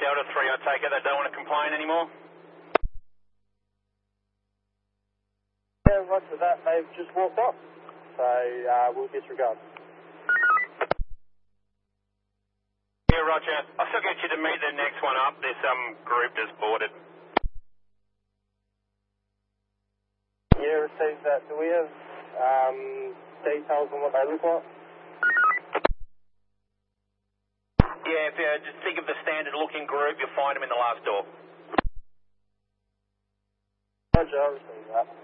Delta 3, I take it they don't want to complain anymore? Yeah, roger that. They've just walked off. So we'll disregard. Yeah, roger. I'll still get you to meet the next one up. There's some group just boarded. Yeah, received that. Do we have details on what they look like? Yeah, if you just think of the standard looking group, you'll find them in the last door. Roger, I received that.